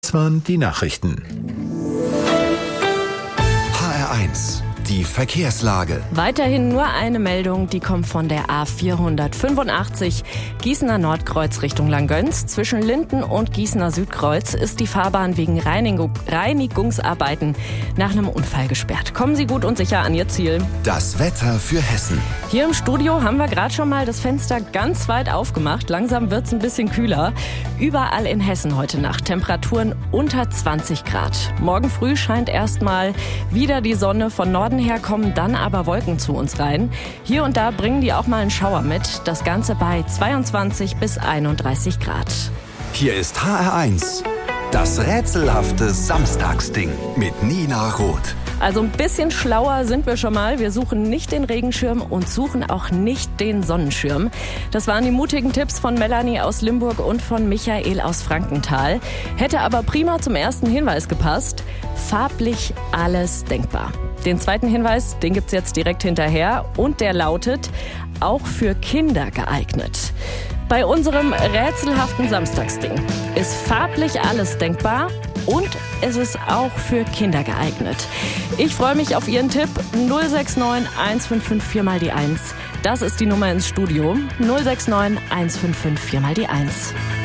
Das waren die Nachrichten. HR1, die Verkehrslage. Weiterhin nur eine Meldung, die kommt von der A485 Gießener Nordkreuz Richtung Langgöns. Zwischen Linden und Gießener Südkreuz ist die Fahrbahn wegen Reinigungsarbeiten nach einem Unfall gesperrt. Kommen Sie gut und sicher an Ihr Ziel. Das Wetter für Hessen. Hier im Studio haben wir gerade schon mal das Fenster ganz weit aufgemacht. Langsam wird es ein bisschen kühler. Überall in Hessen heute Nacht Temperaturen unter 20 Grad. Morgen früh scheint erstmal wieder die Sonne. Von Norden her kommen dann aber Wolken zu uns rein. Hier und da bringen die auch mal einen Schauer mit. Das Ganze bei 22 bis 31 Grad. Hier ist HR1, das rätselhafte Samstagsding mit Nina Roth. Also ein bisschen schlauer sind wir schon mal. Wir suchen nicht den Regenschirm und suchen auch nicht den Sonnenschirm. Das waren die mutigen Tipps von Melanie aus Limburg und von Michael aus Frankenthal. Hätte aber prima zum ersten Hinweis gepasst. Farblich alles denkbar. Den zweiten Hinweis, den gibt's jetzt direkt hinterher und der lautet, auch für Kinder geeignet. Bei unserem rätselhaften Samstagsding ist farblich alles denkbar und es ist auch für Kinder geeignet. Ich freue mich auf Ihren Tipp 069 155 4 mal die 1. Das ist die Nummer ins Studio 069 155 4 mal die 1.